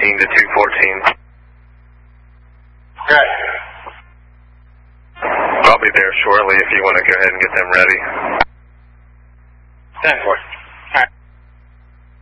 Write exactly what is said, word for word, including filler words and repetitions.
eighteen to two fourteen. Okay. I'll be there shortly if you want to go ahead and get them ready. ten four.